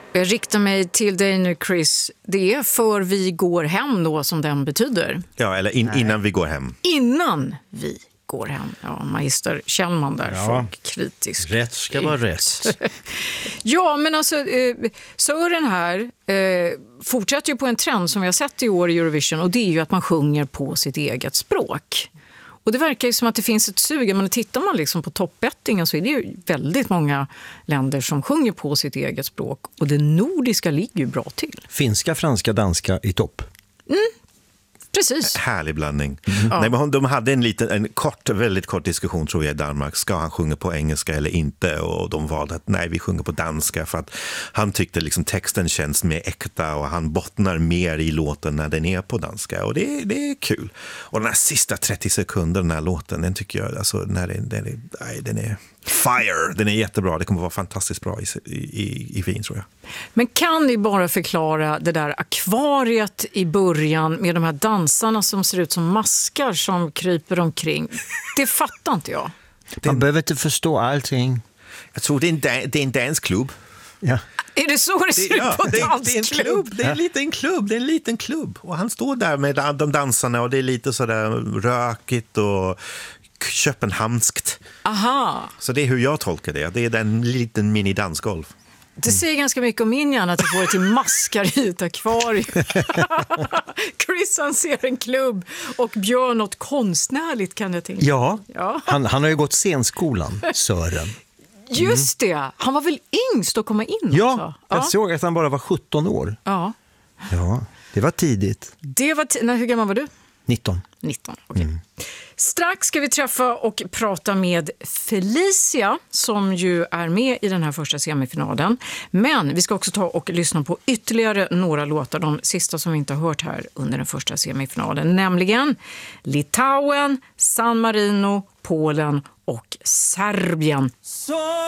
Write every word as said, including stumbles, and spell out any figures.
Jag riktar mig till dig nu, Chris. Det är för vi går hem då som den betyder. Ja, eller in, innan vi går hem. Innan vi går hem. Ja, magister Kjellman där, ja. Folk kritisk. Rätt ska vara rätt. Ja, men alltså eh, Sören här eh, fortsätter ju på en trend som vi har sett i år i Eurovision, och det är ju att man sjunger på sitt eget språk. Och det verkar ju som att det finns ett sug. Men tittar man liksom på toppbettingen så är det ju väldigt många länder som sjunger på sitt eget språk. Och det nordiska ligger ju bra till. Finska, franska, danska i topp. Mm. Precis. Härlig blandning. Mm. Ja. Nej, men de hade en liten, en kort, väldigt kort diskussion tror jag i Danmark. Ska han sjunga på engelska eller inte? Och de valde att nej, vi sjunger på danska för att han tyckte liksom texten känns mer äkta och han bottnar mer i låten när den är på danska. Och det, det är kul. Och den här sista trettio sekunder den här låten, den tycker jag, alltså när den, den, är, nej, den är fire. Den är jättebra. Det kommer vara fantastiskt bra i, i, i Wien tror jag. Men kan ni bara förklara det där akvariet i början med de här dansarna som ser ut som maskar som kryper omkring? Det fattar inte jag. Man behöver inte förstå allting. Jag tror det är en, det är en dansklubb. Ja. Är det så det ser det, ut ja, på det, dansklubb? det är en klubb. Det är en liten klubb. Det är en liten klubb. Och han står där med de dansarna och det är lite sådär rökigt och köpenhamnskt. Aha. Så det är hur jag tolkar det. Det är en liten mini-dansgolf. Det säger ganska mycket om min hjärna att jag får det till maskar i ett akvarium. Chris han ser en klubb och Björn något konstnärligt kan jag tänka. Ja, ja. Han, han har ju gått scenskolan, Sören. Just det, han var väl yngst att komma in Ja, också? jag Ja, såg att han bara var sjutton år. ja. Ja, det var tidigt. Det var t- Nej, hur gammal var du? nitton. nitton, okej. Okay. Mm. Strax ska vi träffa och prata med Felicia som ju är med i den här första semifinalen. Men vi ska också ta och lyssna på ytterligare några låtar, de sista som vi inte har hört här under den första semifinalen. Nämligen Litauen, San Marino, Polen och Serbien. Så